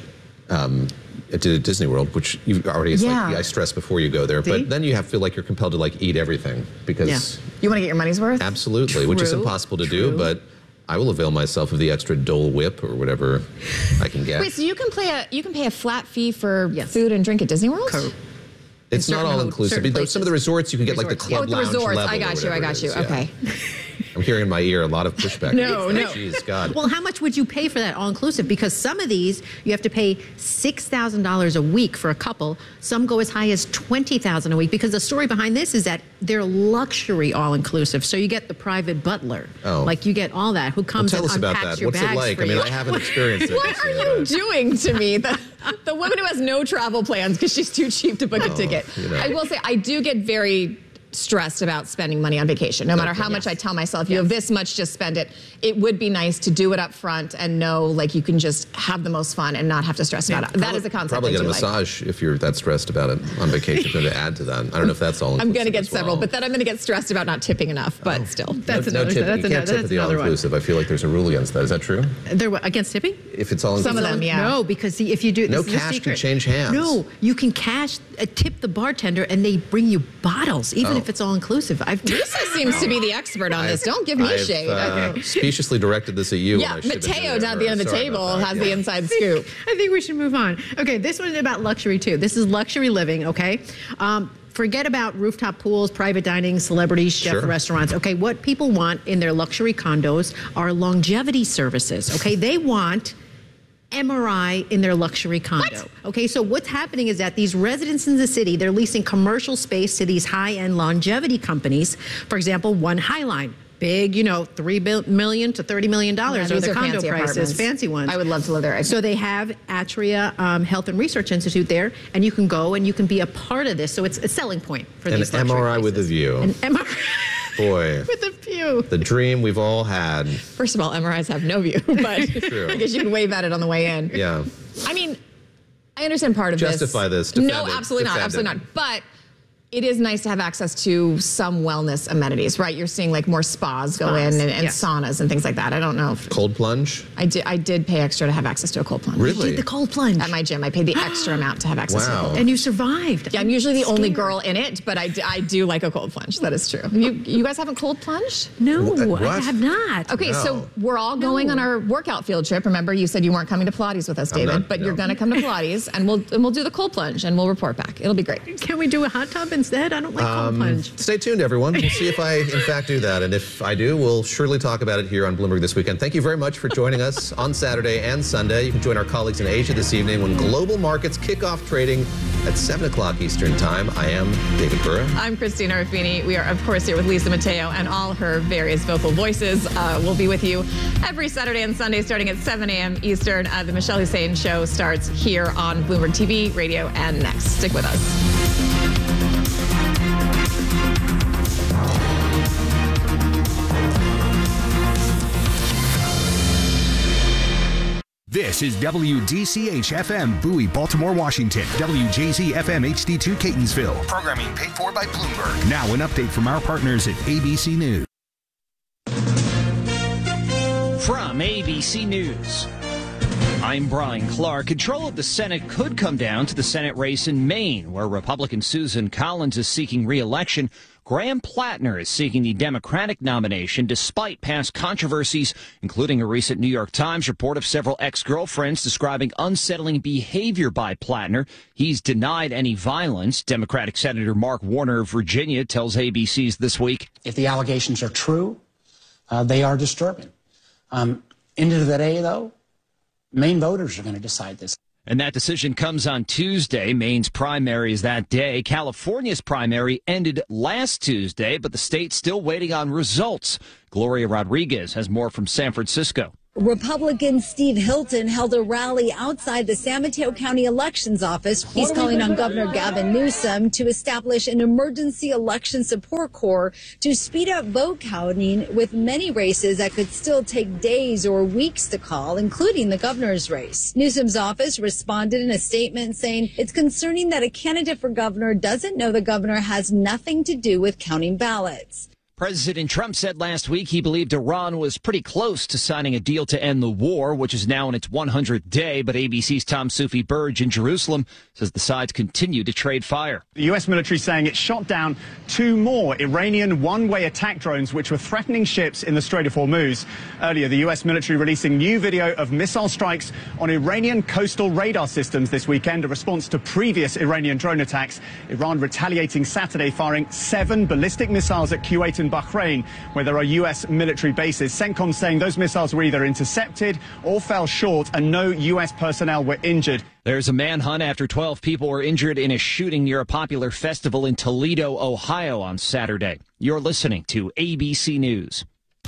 I did at Disney World, which you already, it's like I stress before you go there. See? But then you feel like you're compelled to eat everything because you want to get your money's worth. Absolutely, which is impossible to do. But I will avail myself of the extra Dole Whip or whatever I can get. Wait, so you can pay a flat fee for food and drink at Disney World? It's not all inclusive. Some of the resorts you can get like the club the lounge resorts. level. I got you. Yeah. Okay. I'm hearing in my ear a lot of pushback. No. Jeez, God. Well, how much would you pay for that all-inclusive? Because some of these, you have to pay $6,000 a week for a couple. Some go as high as $20,000 a week, because the story behind this is that they're luxury all-inclusive. So you get the private butler. Oh. Like you get all that. Who comes Tell and us about unpacks that. your What's bags it like? for I mean, you. I haven't experienced it. What are you doing to me? The woman who has no travel plans because she's too cheap to book a ticket. I will say, I do get very stressed about spending money on vacation. No matter how much I tell myself, you have this much, just spend it. It would be nice to do it up front and know like you can just have the most fun and not have to stress about it. That is a concept. Probably I get a do like. massage if you're that stressed about it on vacation. Going to add to that. I don't know if that's all. I'm going to get several, but then I'm going to get stressed about not tipping enough. But still, That's no another. tip. That's You can't tip at the another one. all-inclusive. I feel like there's a rule against that. Is that true? They're against tipping? If it's all Some of them, yeah. No, because see, if you do, No this is a cash can secret. change hands. No, you can tip the bartender, and they bring you bottles, even if it's all inclusive. Lisa seems to be the expert on this. Don't give me I've, shade. Speciously directed this at you. Yeah, when I should have been Mateo doing down at it. the end of the Sorry table about that. has the inside scoop. I think we should move on. Okay, this one is about luxury too. This is luxury living, okay? Forget about rooftop pools, private dining, celebrities, chef restaurants. Okay, what people want in their luxury condos are longevity services, okay? They want MRI in their luxury condo. Okay, so what's happening is that these residents in the city, they're leasing commercial space to these high-end longevity companies. For example, One Highline. Big, $3 million to $30 million are these the are condo fancy prices, apartments. fancy ones. I would love to live there. So they have Atria Health and Research Institute there, and you can go and you can be a part of this. So it's a selling point for An these luxury MRI with a places. view. An MRI Boy. with a view. The dream we've all had. First of all, MRIs have no view, but I guess you can wave at it on the way in. Yeah. I mean, I understand part of Justify this. No, Defend it. absolutely not. Defend Absolutely it. not. But it is nice to have access to some wellness amenities, right? You're seeing like more spas go in and saunas and things like that. I don't know if Cold plunge? I did pay extra to have access to a cold plunge. Really? You did the cold plunge At my gym. I paid the extra amount to have access to a Wow. cold plunge. and you survived. Yeah, I'm usually the only girl in it, but I do like a cold plunge. That is true. You guys haven't cold plunged? No, What? I have not. Okay, No. so we're all going on our workout field trip. Remember, you said you weren't coming to Pilates with us, I'm David, not, but no. you're going to come to Pilates, and we'll do the cold plunge, and we'll report back. It'll be great. Can we do a hot tub instead? I don't like cold plunge. Stay tuned, everyone. We'll see if I, in fact, do that. And if I do, we'll surely talk about it here on Bloomberg This Weekend. Thank you very much for joining us on Saturday and Sunday. You can join our colleagues in Asia this evening when global markets kick off trading at 7 o'clock Eastern Time. I am David Gura. I'm Christina Ruffini. We are, of course, here with Lisa Mateo and all her various vocal voices. We'll be with you every Saturday and Sunday starting at 7 a.m. Eastern. The Michelle Hussein Show starts here on Bloomberg TV, radio, and next. Stick with us. This is WDCH-FM, Bowie, Baltimore, Washington. WJZ-FM HD2, Catonsville. Programming paid for by Bloomberg. Now an update from our partners at ABC News. From ABC News, I'm Brian Clark. Control of the Senate could come down to the Senate race in Maine, where Republican Susan Collins is seeking re-election. Graham Plattner is seeking the Democratic nomination despite past controversies, including a recent New York Times report of several ex-girlfriends describing unsettling behavior by Plattner. He's denied any violence. Democratic Senator Mark Warner of Virginia tells ABC's This Week. If the allegations are true, they are disturbing. End of the day, though, Maine voters are going to decide this. And that decision comes on Tuesday. Maine's primary is that day. California's primary ended last Tuesday, but the state's still waiting on results. Gloria Rodriguez has more from San Francisco. Republican Steve Hilton held a rally outside the San Mateo County Elections Office. He's calling on Governor Gavin Newsom to establish an emergency election support corps to speed up vote counting, with many races that could still take days or weeks to call, including the governor's race. Newsom's office responded in a statement saying it's concerning that a candidate for governor doesn't know the governor has nothing to do with counting ballots. President Trump said last week he believed Iran was pretty close to signing a deal to end the war, which is now in its 100th day. But ABC's Tom Soufi Burge in Jerusalem says the sides continue to trade fire. The U.S. military saying it shot down 2 more Iranian one-way attack drones which were threatening ships in the Strait of Hormuz. Earlier, the U.S. military releasing new video of missile strikes on Iranian coastal radar systems this weekend, a response to previous Iranian drone attacks. Iran retaliating Saturday, firing 7 ballistic missiles at Kuwait and Bahrain, where there are U.S. military bases. CENTCOM saying those missiles were either intercepted or fell short and no U.S. personnel were injured. There's a manhunt after 12 people were injured in a shooting near a popular festival in Toledo, Ohio on Saturday. You're listening to ABC News.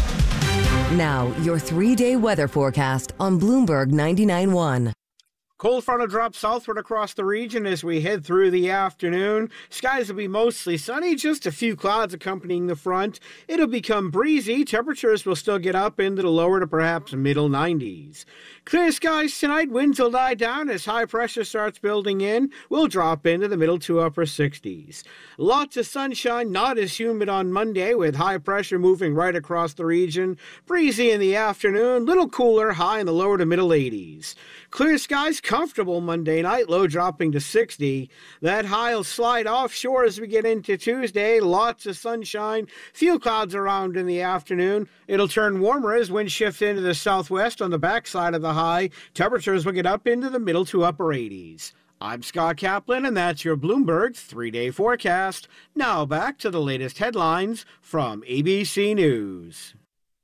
Now, your 3-day weather forecast on Bloomberg 99.1. Cold front will drop southward across the region as we head through the afternoon. Skies will be mostly sunny, just a few clouds accompanying the front. It'll become breezy. Temperatures will still get up into the lower to perhaps middle 90s. Clear skies tonight. Winds will die down as high pressure starts building in. We'll drop into the middle to upper 60s. Lots of sunshine, not as humid on Monday, with high pressure moving right across the region. Breezy in the afternoon, little cooler, high in the lower to middle 80s. Clear skies, comfortable Monday night, low dropping to 60. That high will slide offshore as we get into Tuesday. Lots of sunshine, few clouds around in the afternoon. It'll turn warmer as winds shift into the southwest on the backside of the high. Temperatures will get up into the middle to upper 80s. I'm Scott Kaplan, and that's your Bloomberg 3-day forecast. Now back to the latest headlines from ABC News.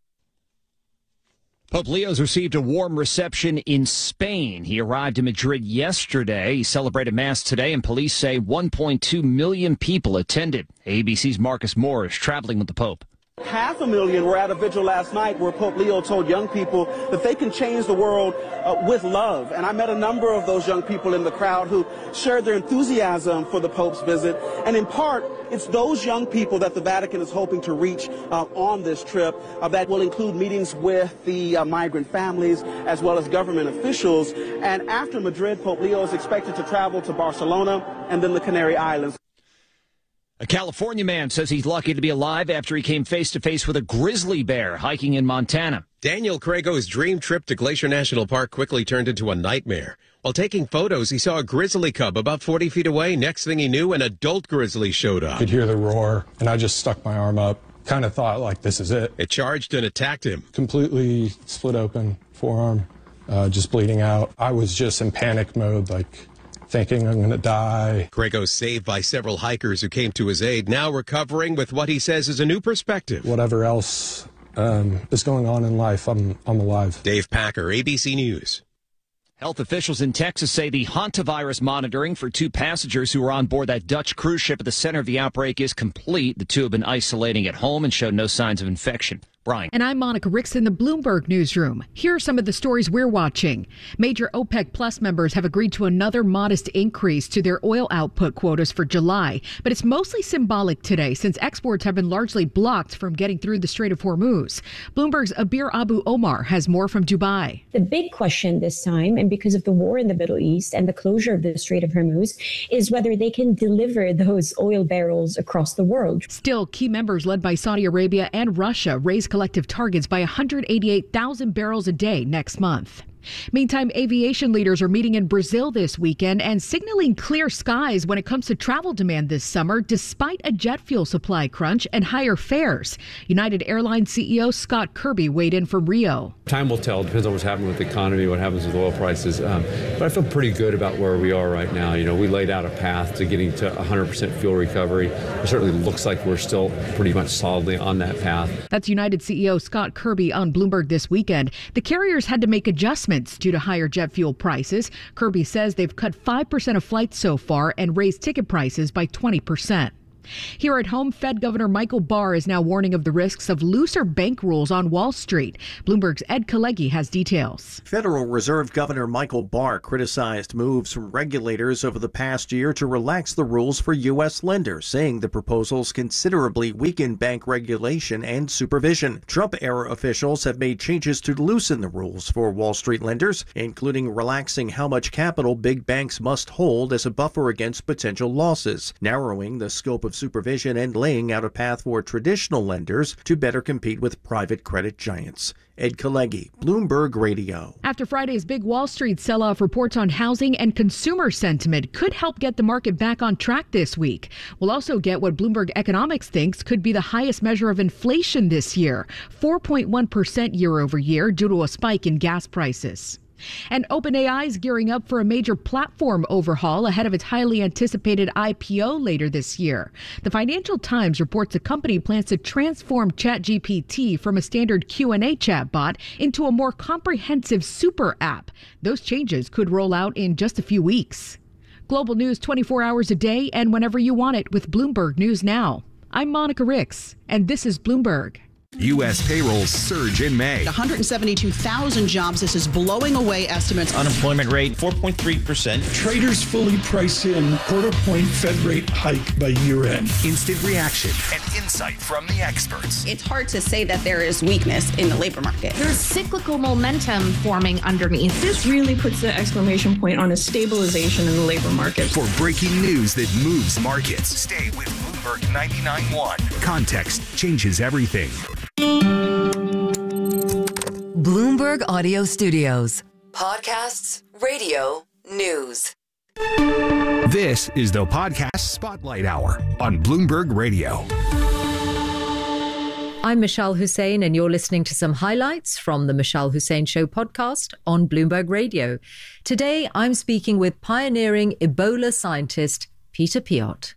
Pope Leo's received a warm reception in Spain. He arrived in Madrid yesterday. He celebrated Mass today, and police say 1.2 million people attended. ABC's Marcus Moore is traveling with the Pope. 500,000 were at a vigil last night where Pope Leo told young people that they can change the world with love. And I met a number of those young people in the crowd who shared their enthusiasm for the Pope's visit. And in part, it's those young people that the Vatican is hoping to reach on this trip that will include meetings with the migrant families as well as government officials. And after Madrid, Pope Leo is expected to travel to Barcelona and then the Canary Islands. A California man says he's lucky to be alive after he came face-to-face with a grizzly bear hiking in Montana. Daniel Crago's dream trip to Glacier National Park quickly turned into a nightmare. While taking photos, he saw a grizzly cub about 40 feet away. Next thing he knew, an adult grizzly showed up. I could hear the roar, and I just stuck my arm up. Kind of thought, like, this is it. It charged and attacked him. Completely split open, forearm, just bleeding out. I was just in panic mode, like, thinking I'm going to die. Crago's saved by several hikers who came to his aid, now recovering with what he says is a new perspective. Whatever else is going on in life, I'm alive. Dave Packer, ABC News. Health officials in Texas say the hantavirus monitoring for 2 passengers who were on board that Dutch cruise ship at the center of the outbreak is complete. The 2 have been isolating at home and showed no signs of infection. Brian. And I'm Monica Ricks in the Bloomberg Newsroom. Here are some of the stories we're watching. Major OPEC Plus members have agreed to another modest increase to their oil output quotas for July. But it's mostly symbolic today since exports have been largely blocked from getting through the Strait of Hormuz. Bloomberg's Abir Abu Omar has more from Dubai. The big question this time, and because of the war in the Middle East and the closure of the Strait of Hormuz, is whether they can deliver those oil barrels across the world. Still, key members led by Saudi Arabia and Russia raised collective targets by 188,000 barrels a day next month. Meantime, aviation leaders are meeting in Brazil this weekend and signaling clear skies when it comes to travel demand this summer, despite a jet fuel supply crunch and higher fares. United Airlines CEO Scott Kirby weighed in from Rio. Time will tell. It depends on what's happening with the economy, what happens with oil prices. But I feel pretty good about where we are right now. You know, we laid out a path to getting to 100% fuel recovery. It certainly looks like we're still pretty much solidly on that path. That's United CEO Scott Kirby on Bloomberg this weekend. The carriers had to make adjustments due to higher jet fuel prices. Kirby says they've cut 5% of flights so far and raised ticket prices by 20%. Here at home, Fed Governor Michael Barr is now warning of the risks of looser bank rules on Wall Street. Bloomberg's Ed Kalegi has details. Federal Reserve Governor Michael Barr criticized moves from regulators over the past year to relax the rules for U.S. lenders, saying the proposals considerably weaken bank regulation and supervision. Trump-era officials have made changes to loosen the rules for Wall Street lenders, including relaxing how much capital big banks must hold as a buffer against potential losses, narrowing the scope of supervision and laying out a path for traditional lenders to better compete with private credit giants. Ed Kalegi, Bloomberg Radio. After Friday's big Wall Street sell-off, reports on housing and consumer sentiment could help get the market back on track this week. We'll also get what Bloomberg Economics thinks could be the highest measure of inflation this year, 4.1% year over year due to a spike in gas prices. And OpenAI is gearing up for a major platform overhaul ahead of its highly anticipated IPO later this year. The Financial Times reports the company plans to transform ChatGPT from a standard Q&A chatbot into a more comprehensive super app. Those changes could roll out in just a few weeks. Global news 24 hours a day and whenever you want it with Bloomberg News Now. I'm Monica Ricks, and this is Bloomberg. U.S. payrolls surge in May. 172,000 jobs. This is blowing away estimates. Unemployment rate, 4.3%. Traders fully price in quarter-point Fed rate hike by year-end. Instant reaction and insight from the experts. It's hard to say that there is weakness in the labor market. There's cyclical momentum forming underneath. This really puts the exclamation point on a stabilization in the labor market. For breaking news that moves markets, stay with Bloomberg 99.1. Context changes everything. Bloomberg Audio Studios. Podcasts, radio, news. This is the Podcast Spotlight Hour on Bloomberg Radio. I'm Michelle Hussein, and you're listening to some highlights from the Michelle Hussein Show podcast on Bloomberg Radio. Today, I'm speaking with pioneering Ebola scientist Peter Piot.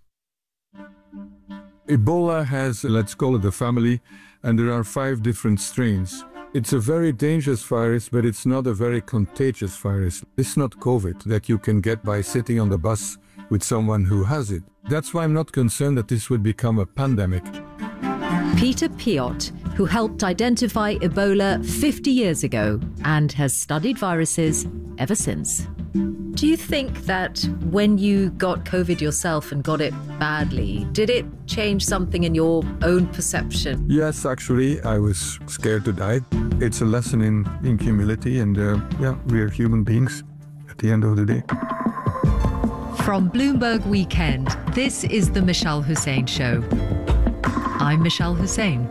Ebola has, let's call it a family, and there are 5 different strains. It's a very dangerous virus, but it's not a very contagious virus. It's not COVID that you can get by sitting on the bus with someone who has it. That's why I'm not concerned that this would become a pandemic. Peter Piot, who helped identify Ebola 50 years ago and has studied viruses ever since. Do you think that when you got COVID yourself and got it badly, did it change something in your own perception? Yes, actually, I was scared to die. It's a lesson in humility, and we're human beings at the end of the day. From Bloomberg Weekend, this is the Michelle Hussein Show. I'm Michelle Hussein.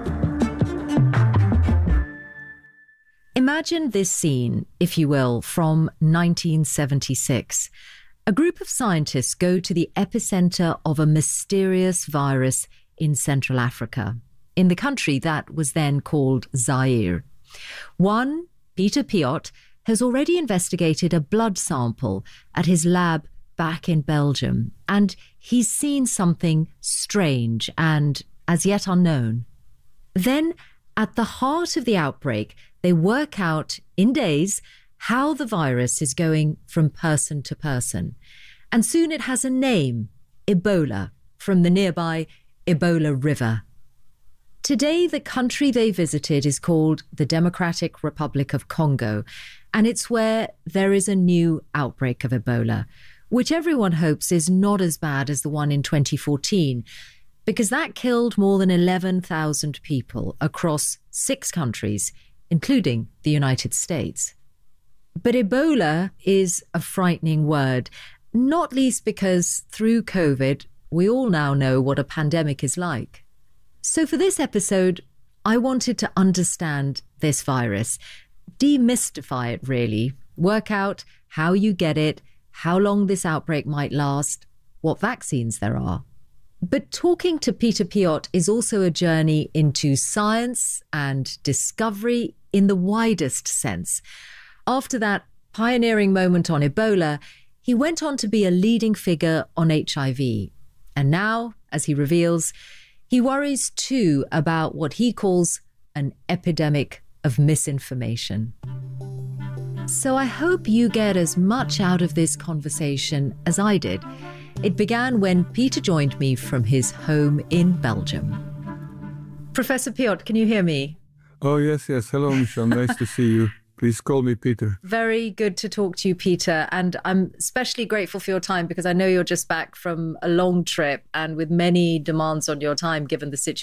Imagine this scene, if you will, from 1976. A group of scientists go to the epicenter of a mysterious virus in Central Africa, in the country that was then called Zaire. One, Peter Piot, has already investigated a blood sample at his lab back in Belgium, and he's seen something strange and as yet unknown. Then, at the heart of the outbreak, they work out in days how the virus is going from person to person. And soon it has a name, Ebola, from the nearby Ebola River. Today, the country they visited is called the Democratic Republic of Congo, and it's where there is a new outbreak of Ebola, which everyone hopes is not as bad as the one in 2014, because that killed more than 11,000 people across 6 countries, including the United States. But Ebola is a frightening word, not least because through COVID, we all now know what a pandemic is like. So for this episode, I wanted to understand this virus, demystify it really, work out how you get it, how long this outbreak might last, what vaccines there are. But talking to Peter Piot is also a journey into science and discovery in the widest sense. After that pioneering moment on Ebola, he went on to be a leading figure on HIV. And now, as he reveals, he worries too about what he calls an epidemic of misinformation. So I hope you get as much out of this conversation as I did. It began when Peter joined me from his home in Belgium. Professor Piot, can you hear me? Oh, yes. Hello, Michelle. Nice to see you. Please call me Peter. Very good to talk to you, Peter. And I'm especially grateful for your time because I know you're just back from a long trip and with many demands on your time given the situation